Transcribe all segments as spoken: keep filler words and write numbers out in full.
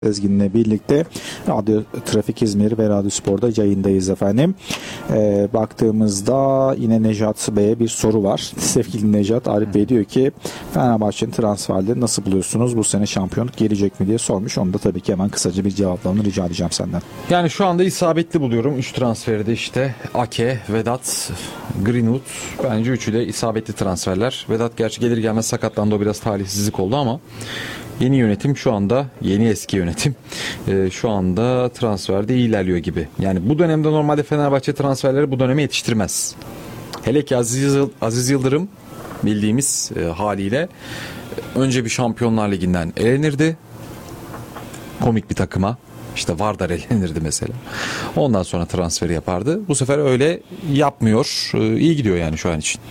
Ezgin'le birlikte Radyo Trafik İzmir ve Radyo Spor'da yayındayız efendim. Ee, baktığımızda yine Nejat Bey'e bir soru var. Sevgili Nejat, Arif Bey diyor ki Fenerbahçe'nin transferleri nasıl buluyorsunuz? Bu sene şampiyonluk gelecek mi diye sormuş. Onu da tabii ki hemen kısaca bir cevaplamını rica edeceğim senden. Yani şu anda isabetli buluyorum. üç transferi de işte Ake, Vedat, Greenwood. Bence üçü de isabetli transferler. Vedat gerçi gelir gelmez sakatlandı. O biraz talihsizlik oldu ama yeni yönetim şu anda, yeni eski yönetim e, şu anda transferde iyi ilerliyor gibi. Yani bu dönemde normalde Fenerbahçe transferleri bu döneme yetiştirmez. Hele ki Aziz, Aziz Yıldırım bildiğimiz e, haliyle önce bir Şampiyonlar Ligi'nden elenirdi. Komik bir takıma. İşte Vardar elenirdi mesela. Ondan sonra transferi yapardı. Bu sefer öyle yapmıyor. E, iyi gidiyor yani şu an için.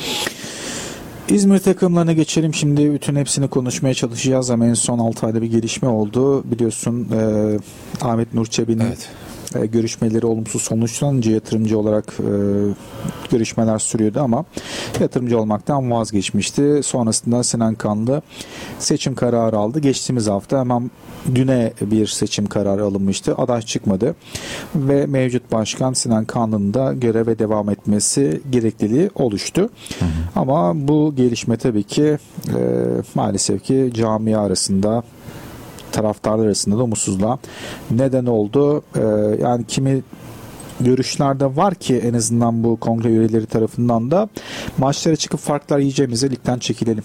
İzmir takımlarına geçelim. Şimdi bütün hepsini konuşmaya çalışacağız ama en son altı ayda bir gelişme oldu. Biliyorsun e, Ahmet Nur Çebi'nin evet. e, görüşmeleri olumsuz sonuçlanınca yatırımcı olarak e, görüşmeler sürüyordu ama yatırımcı olmaktan vazgeçmişti. Sonrasında Sinan Kanlı seçim kararı aldı. Geçtiğimiz hafta hemen düne bir seçim kararı alınmıştı. Aday çıkmadı ve mevcut başkan Sinan Kanlı'nın da göreve devam etmesi gerekliliği oluştu. Hı hı. Ama bu gelişme tabii ki e, maalesef ki camia arasında, taraftarlar arasında da umutsuzluğa neden oldu. E, yani kimi görüşlerde var ki en azından bu kongre üyeleri tarafından da maçlara çıkıp farklar yiyeceğimize ligden çekilelim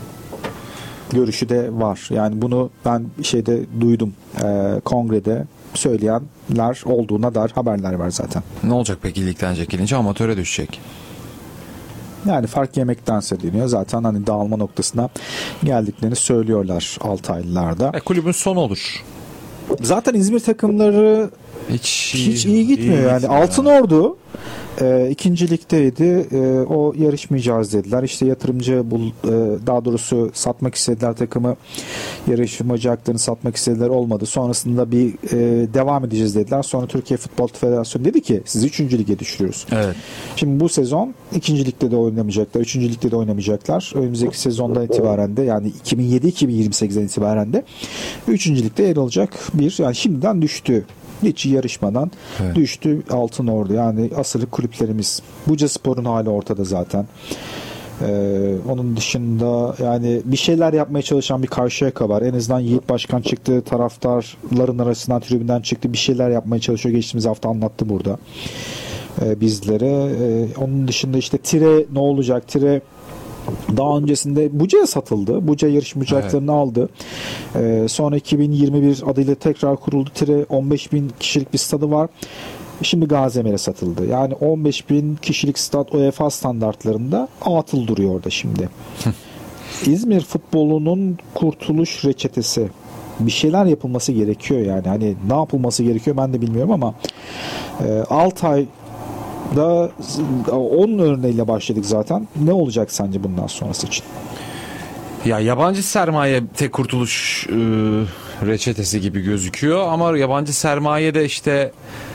görüşü de var. Yani bunu ben şeyde duydum. E, kongrede söyleyenler olduğuna dair haberler var zaten. Ne olacak peki ligden çekilince? Amatöre düşecek. Yani fark yemektense deniyor. Zaten hani dağılma noktasına geldiklerini söylüyorlar Altaylılarda. E, kulübün sonu olur. Zaten İzmir takımları hiç, hiç iyi gitmiyor iyi yani. Altınordu e, ikinci ligdeydi. E, o yarışmayacağız dediler. İşte yatırımcı bul, e, daha doğrusu satmak istediler takımı. Yarışmacı haklarını satmak istediler, olmadı. Sonrasında bir e, devam edeceğiz dediler. Sonra Türkiye Futbol Federasyonu dedi ki sizi üçüncü lige düşürüyoruz. Evet. Şimdi bu sezon ikinci ligde de oynamayacaklar. Üçüncü ligde de oynamayacaklar. Önümüzdeki sezondan itibaren de yani iki bin yedi iki bin yirmi sekizden itibaren de üçüncü ligde yer alacak bir, yani şimdiden düştü. Hiç yarışmadan evet. düştü Altınordu. Yani asıl kulüplerimiz. Bucaspor'un hali ortada zaten. Ee, onun dışında yani bir şeyler yapmaya çalışan bir Karşıyaka var. En azından Yiğit Başkan çıktı. Taraftarların arasından, tribünden çıktı. Bir şeyler yapmaya çalışıyor. Geçtiğimiz hafta anlattı burada ee, bizlere. Ee, onun dışında işte Tire ne olacak? Tire daha öncesinde Buca'ya satıldı. Buca yarışmayacaklarını evet. aldı. Ee, sonra iki bin yirmi bir adıyla tekrar kuruldu. Tire on beş bin kişilik bir stadı var. Şimdi Gazemer'e satıldı. Yani on beş bin kişilik stat UEFA standartlarında atıl duruyor orada şimdi. İzmir futbolunun kurtuluş reçetesi. Bir şeyler yapılması gerekiyor yani. Hani ne yapılması gerekiyor ben de bilmiyorum ama e, Altay da onun örneğiyle başladık zaten. Ne olacak sence bundan sonrası için? Ya yabancı sermaye tek kurtuluş e, reçetesi gibi gözüküyor ama yabancı sermaye de işte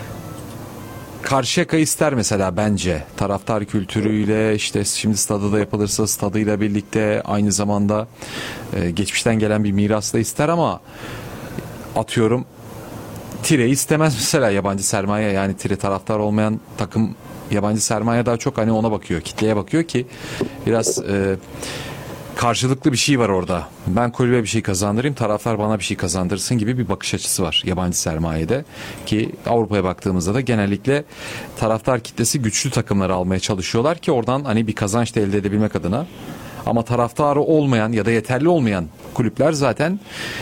Karşıyaka ister mesela bence. Taraftar kültürüyle işte şimdi stadı da yapılırsa stadıyla birlikte aynı zamanda e, geçmişten gelen bir miras da ister ama atıyorum Tire istemez mesela yabancı sermaye, yani Tire taraftar olmayan takım yabancı sermaye daha çok hani ona bakıyor, kitleye bakıyor ki biraz e, karşılıklı bir şey var orada. Ben kulübe bir şey kazandırayım, taraftar bana bir şey kazandırsın gibi bir bakış açısı var yabancı sermayede. Ki Avrupa'ya baktığımızda da genellikle taraftar kitlesi güçlü takımları almaya çalışıyorlar ki oradan hani bir kazanç da elde edebilmek adına. Ama taraftarı olmayan ya da yeterli olmayan kulüpler zaten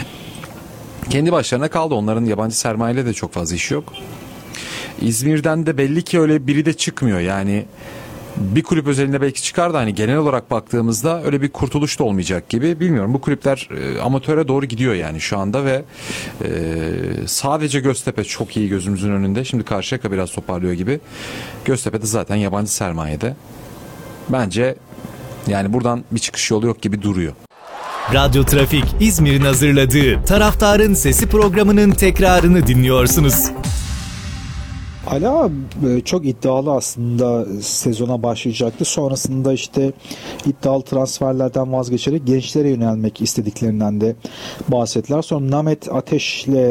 kendi başlarına kaldı. Onların yabancı sermayeyle de çok fazla işi yok. İzmir'den de belli ki öyle biri de çıkmıyor. Yani bir kulüp özelinde belki çıkar da hani genel olarak baktığımızda öyle bir kurtuluş da olmayacak gibi. Bilmiyorum, bu kulüpler e, amatöre doğru gidiyor yani şu anda ve e, sadece Göztepe çok iyi gözümüzün önünde. Şimdi Karşıyaka biraz toparlıyor gibi. Göztepe'de zaten yabancı sermayede. Bence yani buradan bir çıkış yolu yok gibi duruyor. Radyo Trafik İzmir'in hazırladığı Taraftarın Sesi programının tekrarını dinliyorsunuz. Ala e, çok iddialı aslında sezona başlayacaktı. Sonrasında işte iddialı transferlerden vazgeçerek gençlere yönelmek istediklerinden de bahsettiler. Sonra Namet Ateş'le